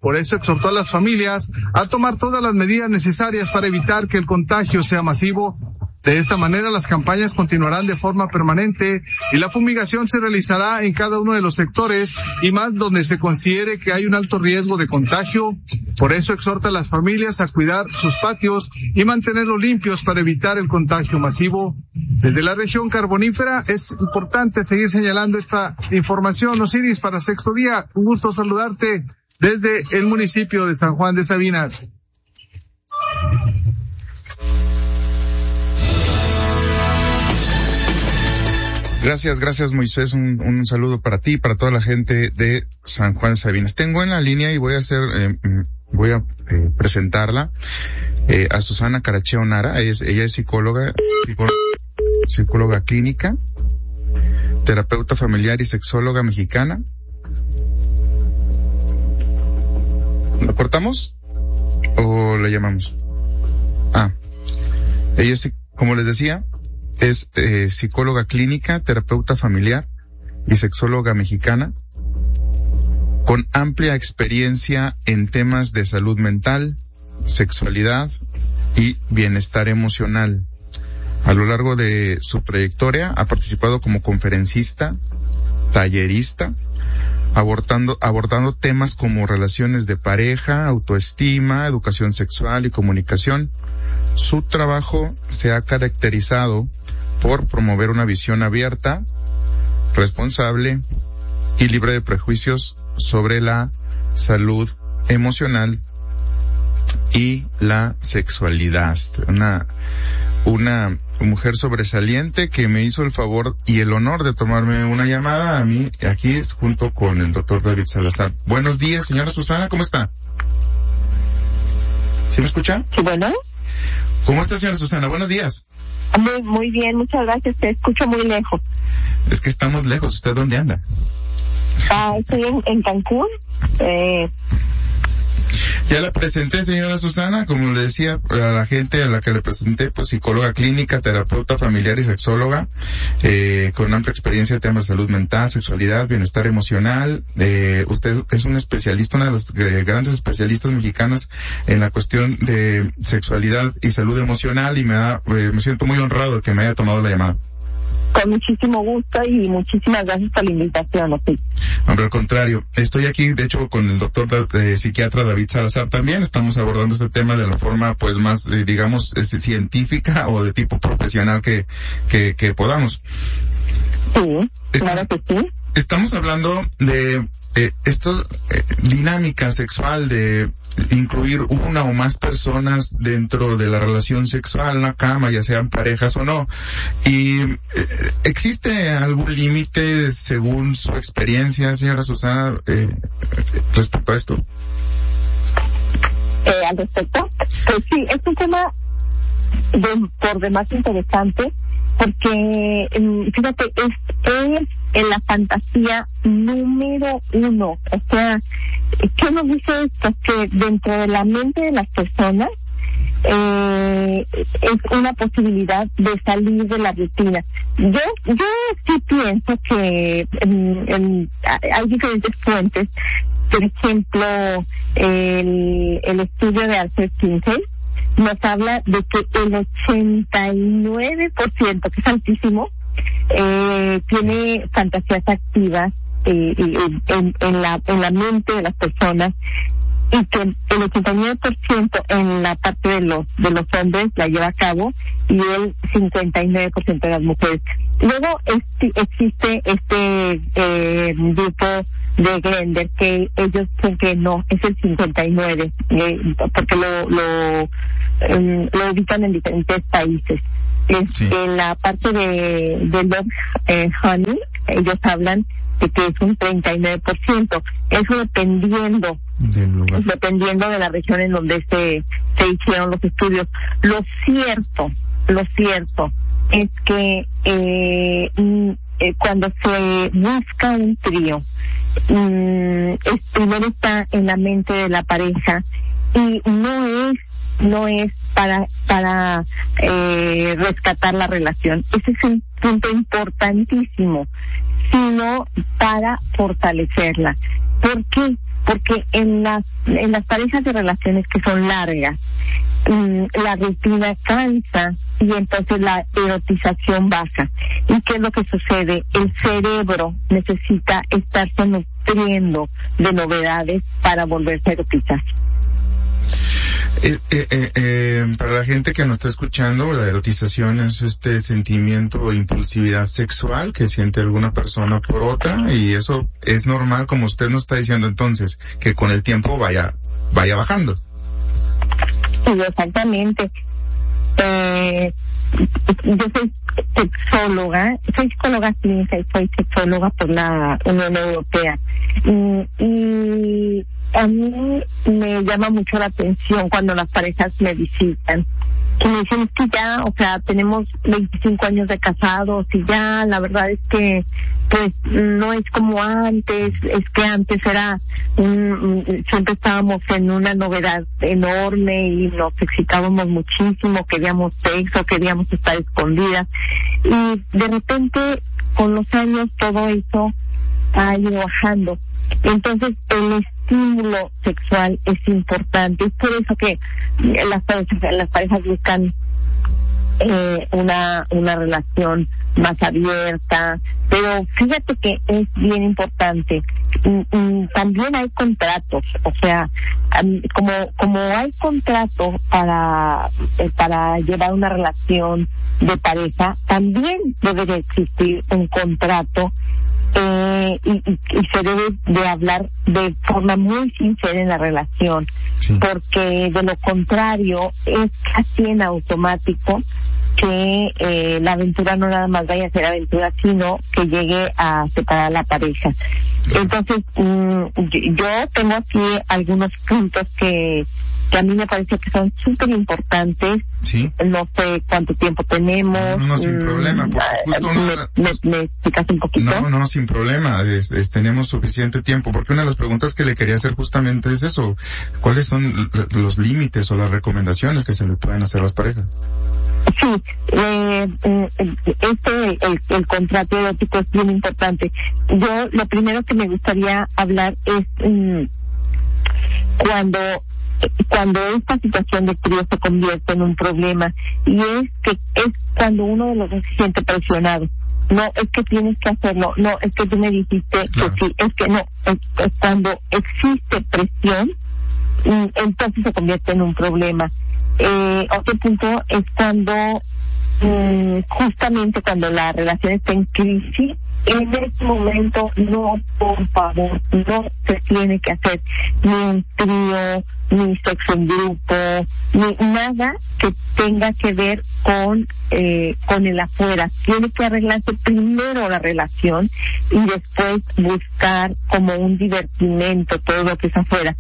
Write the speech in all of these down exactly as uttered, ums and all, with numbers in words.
Por eso exhortó a las familias a tomar todas las medidas necesarias para evitar que el contagio sea masivo. De esta manera, las campañas continuarán de forma permanente y la fumigación se realizará en cada uno de los sectores y más donde se considere que hay un alto riesgo de contagio. Por eso exhorta a las familias a cuidar sus patios y mantenerlos limpios para evitar el contagio masivo. Desde la región carbonífera es importante seguir señalando esta información. Osiris, para Sexto Día, un gusto saludarte desde el municipio de San Juan de Sabinas. Gracias, gracias Moisés, un, un saludo para ti y para toda la gente de San Juan Sabinas. Tengo en la línea y voy a hacer, eh, voy a eh, presentarla eh, a Susana Caracheo Nara. Ella es, ella es psicóloga, psicóloga, psicóloga clínica, terapeuta familiar y sexóloga mexicana. ¿Lo cortamos o le llamamos? Ah, ella es, como les decía, es eh, psicóloga clínica, terapeuta familiar y sexóloga mexicana, con amplia experiencia en temas de salud mental, sexualidad y bienestar emocional. A lo largo de su trayectoria ha participado como conferencista, tallerista, abordando, abordando temas como relaciones de pareja, autoestima, educación sexual y comunicación. Su trabajo se ha caracterizado por promover una visión abierta, responsable y libre de prejuicios sobre la salud emocional y la sexualidad. Una, una mujer sobresaliente que me hizo el favor y el honor de tomarme una llamada a mí aquí junto con el doctor David Salazar. Buenos días, señora Susana, ¿cómo está? ¿Sí me escucha? Sí, bueno. ¿Cómo está, señora Susana? Buenos días. Muy, muy bien, muchas gracias. Te escucho muy lejos. Es que estamos lejos. ¿Usted dónde anda? Ah, estoy en, en Cancún. Eh... Ya la presenté, señora Susana, como le decía a la gente a la que le presenté, pues psicóloga clínica, terapeuta familiar y sexóloga, eh, con amplia experiencia en temas de salud mental, sexualidad, bienestar emocional. Eh, usted es un especialista, una de las eh, grandes especialistas mexicanas en la cuestión de sexualidad y salud emocional, y me da, eh, me siento muy honrado de que me haya tomado la llamada. Con muchísimo gusto y muchísimas gracias por la invitación, ¿sí? Hombre, al contrario, estoy aquí, de hecho, con el doctor eh, psiquiatra David Salazar también. Estamos abordando este tema de la forma, pues, más, eh, digamos, eh, científica o de tipo profesional que, que, que podamos. Sí, claro que sí. Estamos hablando de eh, esta eh, dinámica sexual de incluir una o más personas dentro de la relación sexual, la cama, ya sean parejas o no. Y eh, ¿existe algún límite según su experiencia, señora Susana, eh, respecto a esto? Eh, al respecto, pues sí, es un tema de, por demás interesante, porque fíjate, es, es en la fantasía número uno. O sea, ¿qué nos dice esto? Que dentro de la mente de las personas eh, es una posibilidad de salir de la rutina. Yo yo sí pienso que en, en, hay diferentes fuentes. Por ejemplo, el, el estudio de Alfred Kinsey nos habla de que el ochenta y nueve por ciento, que es altísimo, eh, tiene fantasías activas eh, en, en, la, en la mente de las personas, y que el ochenta y nueve por ciento en la parte de los de los hombres la lleva a cabo y el cincuenta y nueve por ciento de las mujeres. Luego este, existe este eh, grupo de Glender que ellos dicen que no, es el cincuenta y nueve, eh, porque lo lo, eh, lo ubican en diferentes países. Es, sí. En la parte de, de Love eh, Honey, ellos hablan de que es un treinta y nueve por ciento. Eso dependiendo, dependiendo de la región en donde se, se hicieron los estudios. Lo cierto, lo cierto es que eh, eh, cuando se busca un trío, mm, es, primero está en la mente de la pareja y no es no es para para eh, rescatar la relación. Ese es un punto importantísimo, sino para fortalecerla. ¿Por qué? porque en las, en las parejas de relaciones que son largas, la rutina cansa y entonces la erotización baja. ¿Y qué es lo que sucede? El cerebro necesita estarse nutriendo de novedades para volverse a erotizar. Eh, eh, eh, eh, para la gente que nos está escuchando, la erotización es este sentimiento o impulsividad sexual que siente alguna persona por otra, y eso es normal, como usted nos está diciendo entonces, que con el tiempo vaya, vaya bajando. Sí, exactamente. Eh, yo soy sexóloga, soy psicóloga clínica y soy sexóloga por la Unión Europea. Y, y a mí me llama mucho la atención cuando las parejas me visitan. Que me dicen, es que ya, o sea, tenemos veinticinco años de casados y ya, la verdad es que, pues, no es como antes, es que antes era, un, siempre estábamos en una novedad enorme y nos excitábamos muchísimo, queríamos sexo, queríamos estar escondidas, y de repente, con los años, todo eso ha ido bajando. Entonces, el estímulo sexual es importante. Es por eso que las parejas, las parejas buscan eh, una una relación más abierta. Pero fíjate que es bien importante. Y, y también hay contratos. O sea, como como hay contrato para eh, para llevar una relación de pareja, también debe de existir un contrato. Eh, y, y, y se debe de hablar de forma muy sincera en la relación, sí. Porque de lo contrario es casi en automático que eh, la aventura no nada más vaya a ser aventura, sino que llegue a separar a la pareja. Entonces, mmm, yo tengo aquí algunos puntos que que a mí me parece que son súper importantes. Sí. No sé cuánto tiempo tenemos. No, no, sin mm, problema. Porque justo me, una, me, me explicas un poquito? No, no, sin problema. Es, es, tenemos suficiente tiempo. Porque una de las preguntas que le quería hacer justamente es eso. ¿Cuáles son los límites o las recomendaciones que se le pueden hacer a las parejas? Sí, eh, este, el, el contrato erótico es bien importante. Yo, lo primero que me gustaría hablar es mm, cuando cuando esta situación de trío se convierte en un problema, y es que es cuando uno de los dos se siente presionado. No, es que tienes que hacerlo, no, es que tú me dijiste claro. que sí, es que no, es, es cuando existe presión, entonces se convierte en un problema. Eh, otro punto es cuando mm, justamente cuando la relación está en crisis, en este momento no, por favor, no se tiene que hacer ni un trío, ni sexo en grupo, ni nada que tenga que ver con eh, con el afuera. Tiene que arreglarse primero la relación y después buscar como un divertimento todo lo que es afuera.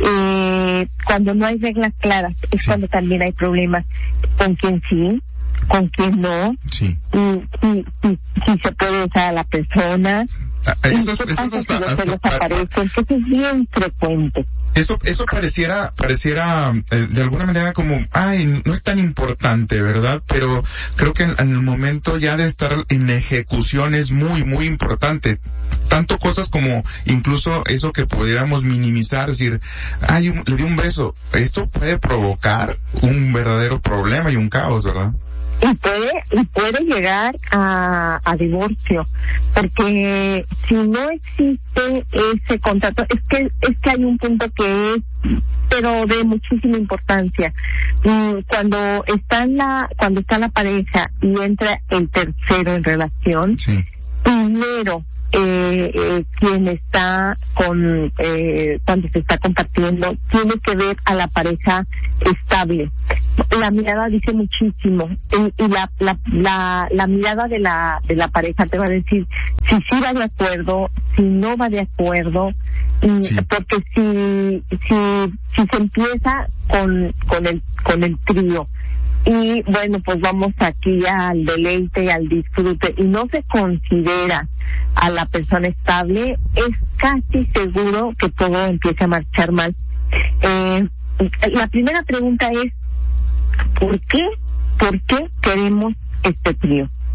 Eh, cuando no hay reglas claras es sí. cuando también hay problemas con quien sí, con quien no, sí. y, y, y, si se puede usar a la persona. Ah, eso, ¿Qué eso pasa hasta, si hasta, los aparecen? Que eso es bien frecuente. Eso, eso pareciera, pareciera eh, de alguna manera como, ay, no es tan importante, ¿verdad? Pero creo que en, en el momento ya de estar en ejecución es muy, muy importante. Tanto cosas como incluso eso que pudiéramos minimizar, decir, ay, un, le di un beso. Esto puede provocar un verdadero problema y un caos, ¿verdad? Y puede, y puede llegar a, a divorcio, porque si no existe ese contrato, es que, es que hay un punto que es, pero de muchísima importancia. Y cuando está la, cuando está la pareja y entra el tercero en relación, sí. primero, Eh, eh, quien está con, eh, cuando se está compartiendo, tiene que ver a la pareja estable. La mirada dice muchísimo, y, y la, la, la, la mirada de la, de la pareja te va a decir si sí va de acuerdo, si no va de acuerdo, y, sí. porque si, si, si se empieza con, con el, con el trío, y bueno, pues vamos aquí al deleite y al disfrute, y no se considera a la persona estable, es casi seguro que todo empiece a marchar mal. Eh, la primera pregunta es, ¿por qué? ¿Por qué queremos este trío?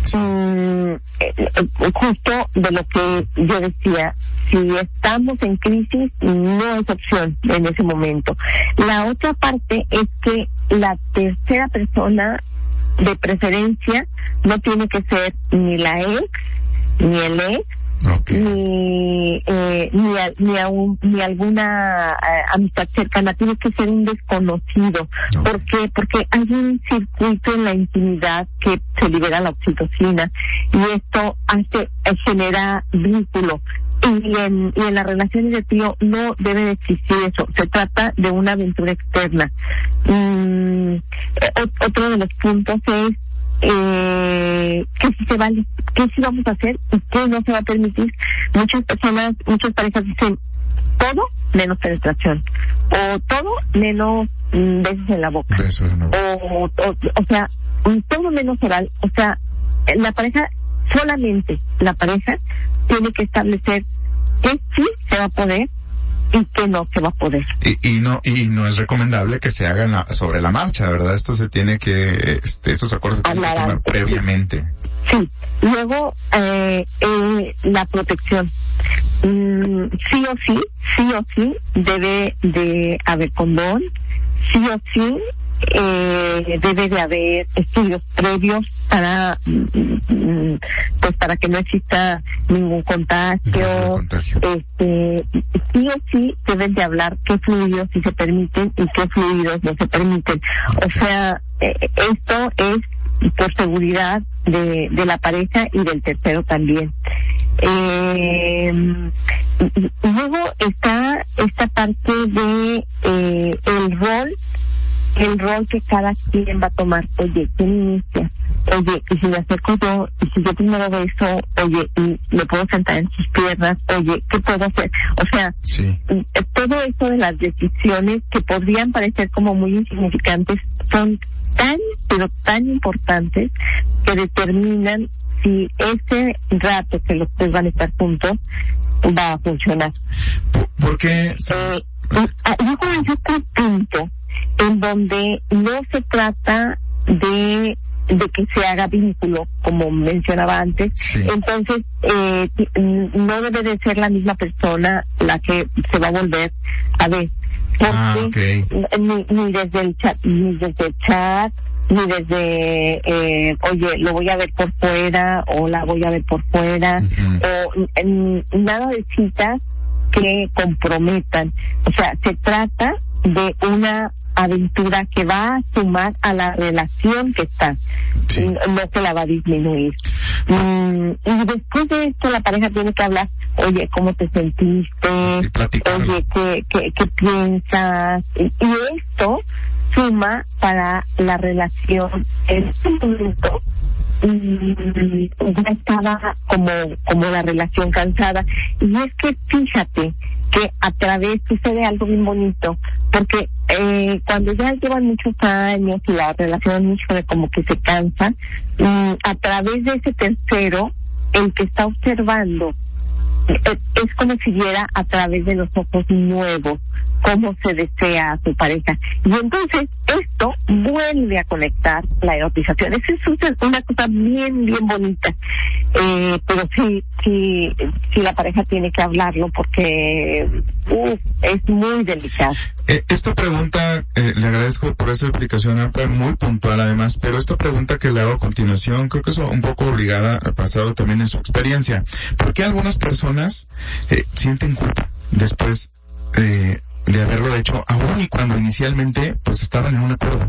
Mm, justo de lo que yo decía, si estamos en crisis, no es opción en ese momento. La otra parte es que la tercera persona, de preferencia, no tiene que ser ni la ex, ni el ex, okay. ni eh, ni, a, ni, a un, ni alguna eh, amistad cercana, tiene que ser un desconocido. Okay. ¿Por qué? Porque hay un circuito en la intimidad que se libera la oxitocina y esto hace eh, genera vínculo. Y en, y en las relaciones de trío no debe de existir eso, se trata de una aventura externa. Mm, otro de los puntos es eh, qué si se vale, qué si vamos a hacer y qué no se va a permitir. Muchas personas, muchas parejas dicen todo menos penetración, o todo menos mm, besos en la boca, o, o, o sea, todo menos oral. O sea, la pareja, solamente la pareja tiene que establecer que sí se va a poder y que no se va a poder. Y, y no y no es recomendable que se hagan la, sobre la marcha, ¿verdad? Esto se tiene que, este, estos acuerdos se tienen que tomar previamente. Sí. Luego, eh, eh, la protección. Mm, sí o sí, sí o sí, debe de haber condón, sí o sí, eh, debe de haber estudios previos para pues para que no exista ningún contagio. contagio. Este, sí o sí deben de hablar qué fluidos sí se permiten y qué fluidos no se permiten. Okay. O sea, eh, esto es por seguridad de, de la pareja y del tercero también. Eh, luego está esta parte de eh, el rol el rol que cada quien va a tomar. Oye, ¿quién inicia? Oye, y si me acerco yo, y si yo primero beso, oye, y me puedo sentar en sus piernas, oye, ¿qué puedo hacer? O sea, sí. todo eso de las decisiones que podrían parecer como muy insignificantes son tan, pero tan importantes que determinan si ese rato que los tres van a estar juntos va a funcionar. ¿Por qué? Eh, yo creo que otro punto en donde no se trata de de que se haga vínculo, como mencionaba antes. Sí. Entonces, eh, no debe de ser la misma persona la que se va a volver a ver. Porque ah, okay. ni, ni desde el chat, ni desde el chat, ni desde, eh, oye, lo voy a ver por fuera, o la voy a ver por fuera, uh-huh. o n- nada de citas que comprometan. O sea, se trata de una aventura que va a sumar a la relación que está, sí. no que la va a disminuir. Mm, y después de esto la pareja tiene que hablar, oye, ¿cómo te sentiste? Sí, oye, ¿qué, qué, qué piensas? Y, y esto suma para la relación. En este momento y ya estaba como como la relación cansada, y es que fíjate que a través sucede algo bien bonito, porque eh, cuando ya llevan muchos años y la relación mucho de como que se cansa, y a través de ese tercero, el que está observando eh, es como si viera a través de los ojos nuevos cómo se desea a su pareja, y entonces esto vuelve a conectar la erotización. Eso es una cosa bien bien bonita, eh, pero sí sí sí la pareja tiene que hablarlo, porque uh, es muy delicado. Eh, esta pregunta, eh, le agradezco por esa explicación amplia, muy puntual además, pero esta pregunta que le hago a continuación creo que es un poco obligada, basado también en su experiencia. ¿Por qué algunas personas eh, sienten culpa después eh, de haberlo hecho, aún y cuando inicialmente pues estaban en un acuerdo?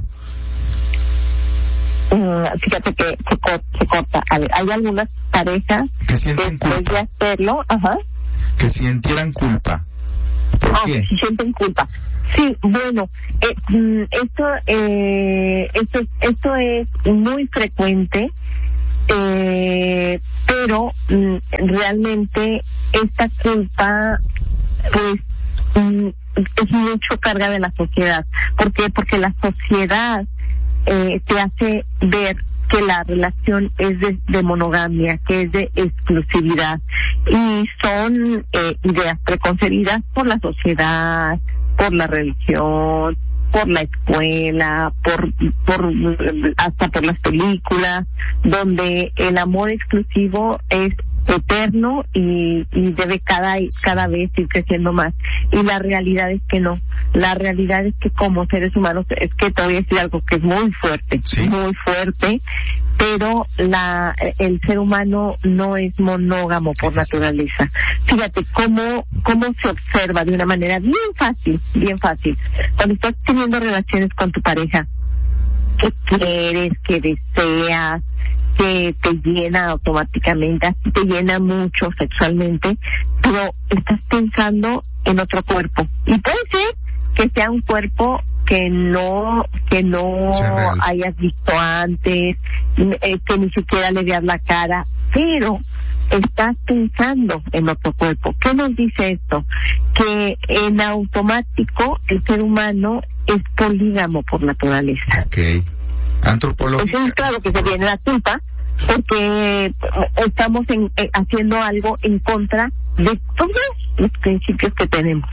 Mm, fíjate que se, co- se corta. Hay, hay algunas parejas que sienten después culpa. de hacerlo, ajá. Que sintieran culpa. ¿Por ah, qué? Si sienten culpa. Sí, bueno, eh, esto, eh, esto, esto es muy frecuente, eh, pero mm, realmente esta culpa, pues, mm, es mucho carga de la sociedad. ¿Por qué? Porque la sociedad eh, te hace ver que la relación es de, de monogamia, que es de exclusividad, y son eh, ideas preconcebidas por la sociedad, por la religión, por la escuela, por, por, hasta por las películas, donde el amor exclusivo es eterno y, y debe cada, cada vez ir creciendo más. Y la realidad es que no. La realidad es que como seres humanos, es que te voy a decir algo que es muy fuerte, sí. muy fuerte, pero la, el ser humano no es monógamo por naturaleza. Fíjate cómo, cómo se observa de una manera bien fácil, bien fácil. Cuando estás teniendo relaciones con tu pareja, que quieres, que deseas, que te llena automáticamente, así te llena mucho sexualmente, pero estás pensando en otro cuerpo. Y puede ser que sea un cuerpo que no que no hayas visto antes, eh, que ni siquiera le veas la cara, pero estás pensando en otro cuerpo. ¿Qué nos dice esto? Que en automático el ser humano es polígamo por naturaleza. Okay. Antropológica. Entonces, claro que se viene la culpa, porque estamos en, eh, haciendo algo en contra de todos los principios que tenemos.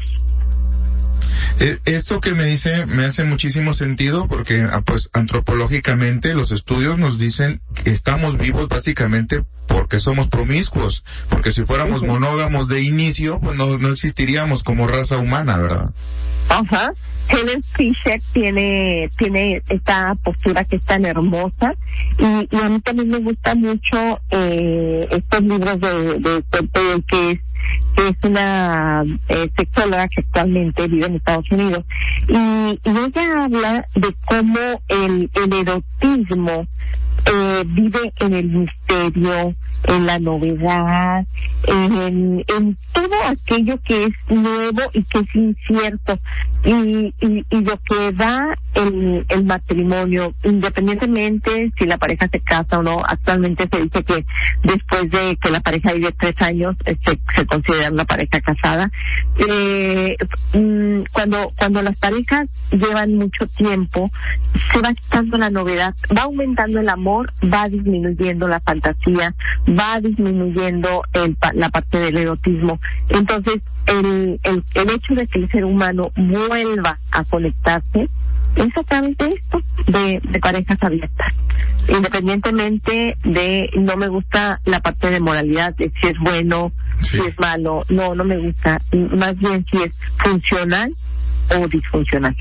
Eh, esto que me dice me hace muchísimo sentido porque pues antropológicamente los estudios nos dicen que estamos vivos básicamente porque somos promiscuos, porque si fuéramos uh-huh. monógamos de inicio pues no, no existiríamos como raza humana, ¿verdad? Ajá. Helen Fisher tiene tiene esta postura que es tan hermosa y, y a mí también me gusta mucho eh, estos libros de, de, de que es que es una eh, sexóloga que actualmente vive en Estados Unidos y, y ella habla de cómo el, el erotismo eh, vive en el misterio, en la novedad, en, en todo aquello que es nuevo y que es incierto y, y, y lo que da el, el matrimonio, independientemente si la pareja se casa o no. Actualmente se dice que después de que la pareja vive tres años se, se considera una pareja casada. Eh, cuando cuando las parejas llevan mucho tiempo se va quitando la novedad, va aumentando el amor, va disminuyendo la fantasía, va disminuyendo el, la parte del erotismo. Entonces, el, el, el hecho de que el ser humano vuelva a conectarse es a través de esto, de, de parejas abiertas. Independientemente de, no me gusta la parte de moralidad, de si es bueno, sí. si es malo, no, no me gusta. Más bien si es funcional o disfuncional.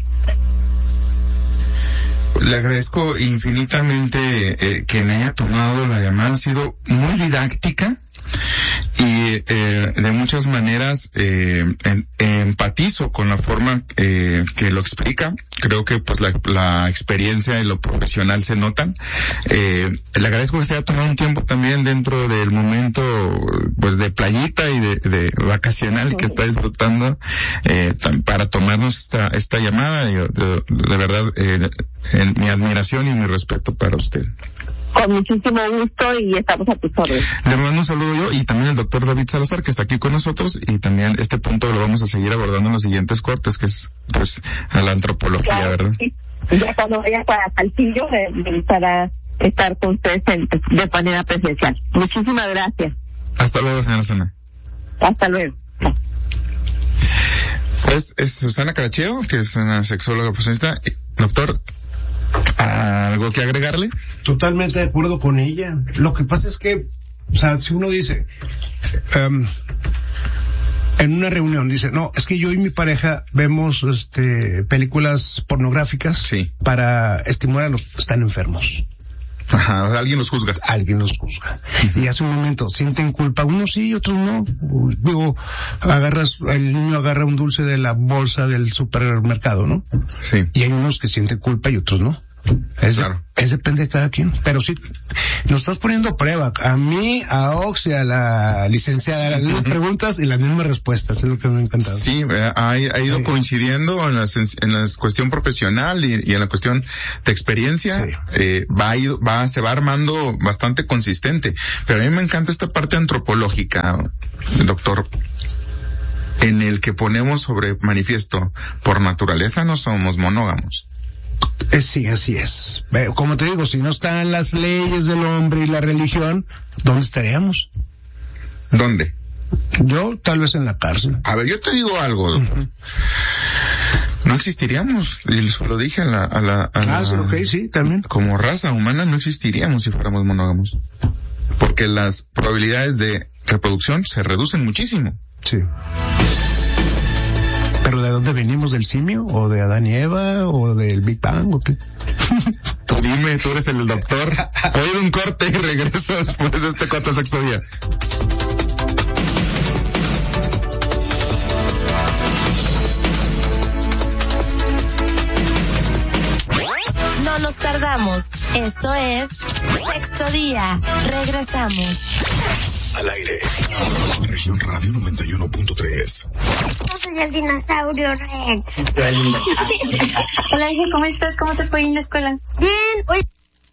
Le agradezco infinitamente eh, que me haya tomado la llamada. Ha sido muy didáctica y eh, de muchas maneras eh, en, empatizo con la forma eh, que lo explica. Creo que pues la, la experiencia y lo profesional se notan. Eh, le agradezco que se haya tomado un tiempo también dentro del momento pues de playita y de, de vacacional que está disfrutando eh, para tomarnos esta esta llamada. Yo, de, de verdad eh, en mi admiración y mi respeto para usted. Con muchísimo gusto y estamos a tus órdenes. Le mando un saludo yo y también el doctor David Salazar que está aquí con nosotros y también este punto lo vamos a seguir abordando en los siguientes cortes que es pues a la antropología, claro, ¿verdad? Sí. Ya cuando vaya para Saltillo me, me gustará estar con ustedes en, de manera presencial. Muchísimas gracias. Hasta luego, señora Susana. Hasta luego. Pues es Susana Caracheo, que es una sexóloga profesionista. Doctor, ¿algo que agregarle? Totalmente de acuerdo con ella. Lo que pasa es que, o sea, si uno dice, um, en una reunión dice, no, es que yo y mi pareja vemos este películas pornográficas sí. para estimular a los que están enfermos. Ajá, o sea, alguien los juzga. Alguien los juzga. Y hace un momento sienten culpa, unos sí y otros no. Digo, agarras, el niño agarra un dulce de la bolsa del supermercado, ¿no? Sí. Y hay unos que sienten culpa y otros no. Es, claro. es depende de cada quien. Pero sí, nos estás poniendo a prueba. A mí, a Ox y a la licenciada, las mismas preguntas y las mismas respuestas. Es lo que me ha encantado. Sí, ha, ha ido sí. coincidiendo en la, en la cuestión profesional y, y en la cuestión de experiencia. Sí. Eh, va, va, se va armando bastante consistente. Pero a mí me encanta esta parte antropológica, doctor, en el que ponemos sobre manifiesto, por naturaleza no somos monógamos. Eh, sí, así es. Como te digo, si no están las leyes del hombre y la religión, ¿dónde estaríamos? ¿Dónde? Yo, tal vez en la cárcel. A ver, yo te digo algo, doctor. Uh-huh. no existiríamos. Y lo dije a la, a la, a la ah, sí, ok, sí, también. Como raza humana no existiríamos si fuéramos monógamos. Porque las probabilidades de reproducción se reducen muchísimo. Sí. ¿Pero de dónde venimos? ¿Del simio? ¿O de Adán y Eva? ¿O del Big Bang? ¿O qué? Tú dime, tú eres el doctor. Voy a ir un corte y regreso después de este cuarto sexto día. No nos tardamos. Esto es Sexto Día. Regresamos. Al aire. Región Radio noventa y uno punto tres. Yo soy el dinosaurio Rex. Hola, Ángel, ¿cómo estás? ¿Cómo te fue en la escuela? Bien, hoy...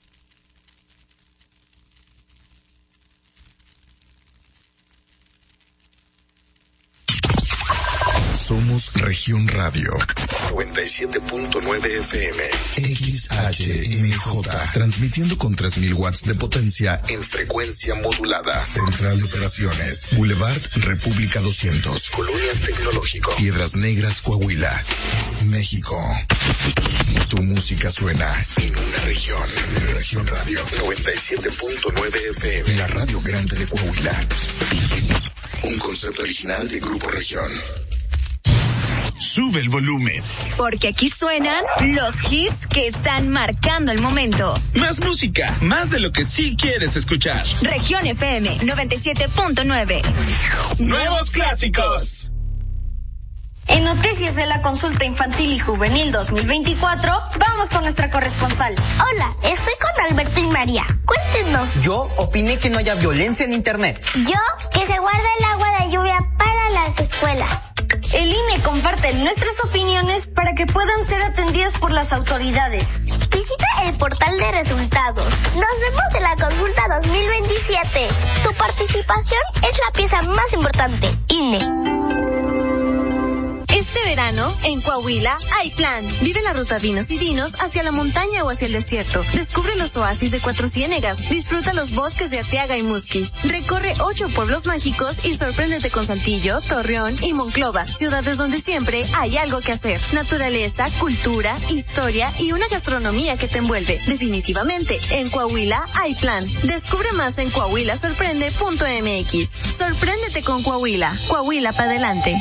Somos Región Radio noventa y siete punto nueve F M X H M J, transmitiendo con tres mil watts de potencia en frecuencia modulada. Central de Operaciones, Boulevard República doscientos, Colonia Tecnológico, Piedras Negras, Coahuila, México. Tu música suena en una región. Región Radio noventa y siete punto nueve F M, la radio grande de Coahuila. Un concepto original de Grupo Región. Sube el volumen. Porque aquí suenan los hits que están marcando el momento. Más música, más de lo que sí quieres escuchar. Región F M noventa y siete punto nueve. Nuevos clásicos. En noticias de la consulta infantil y juvenil dos mil veinticuatro, vamos con nuestra corresponsal. Hola, estoy con Alberto y María. Cuéntenos. Yo opiné que no haya violencia en Internet. Yo, que se guarde el agua de lluvia para las escuelas. El I N E comparte nuestras opiniones para que puedan ser atendidas por las autoridades. Visita el portal de resultados. Nos vemos en la consulta dos mil veintisiete. Tu participación es la pieza más importante. I N E. Este verano, en Coahuila, hay plan. Vive la ruta Vinos y Vinos hacia la montaña o hacia el desierto. Descubre los oasis de Cuatro Ciénegas. Disfruta los bosques de Arteaga y Musquis. Recorre ocho pueblos mágicos y sorpréndete con Saltillo, Torreón y Monclova. Ciudades donde siempre hay algo que hacer. Naturaleza, cultura, historia y una gastronomía que te envuelve. Definitivamente, en Coahuila hay plan. Descubre más en coahuila sorprende punto m x. Sorpréndete con Coahuila. Coahuila para adelante.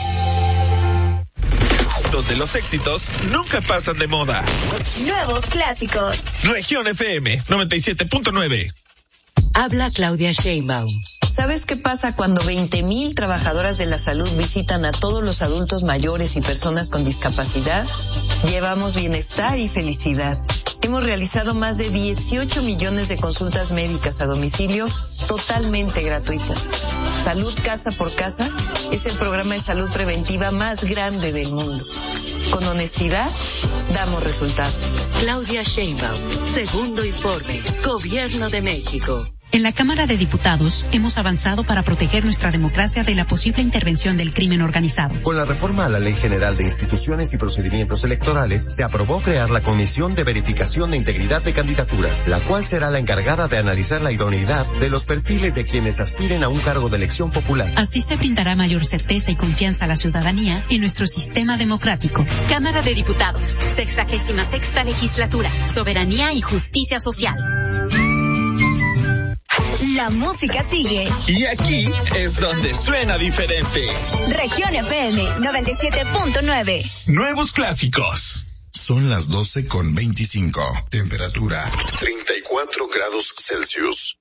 Donde los éxitos nunca pasan de moda. Nuevos clásicos. Región F M noventa y siete punto nueve. Habla Claudia Sheinbaum. ¿Sabes qué pasa cuando veinte mil trabajadoras de la salud visitan a todos los adultos mayores y personas con discapacidad? Llevamos bienestar y felicidad. Hemos realizado más de dieciocho millones de consultas médicas a domicilio totalmente gratuitas. Salud Casa por Casa es el programa de salud preventiva más grande del mundo. Con honestidad, damos resultados. Claudia Sheinbaum, segundo informe, Gobierno de México. En la Cámara de Diputados hemos avanzado para proteger nuestra democracia de la posible intervención del crimen organizado. Con la reforma a la Ley General de Instituciones y Procedimientos Electorales, se aprobó crear la Comisión de Verificación de Integridad de Candidaturas, la cual será la encargada de analizar la idoneidad de los perfiles de quienes aspiren a un cargo de elección popular. Así se brindará mayor certeza y confianza a la ciudadanía en nuestro sistema democrático. Cámara de Diputados, sexagésima sexta legislatura, soberanía y justicia social. La música sigue. Y aquí es donde suena diferente. Región F M noventa y siete punto nueve. Nuevos clásicos. Son las doce con veinticinco. Temperatura treinta y cuatro grados Celsius.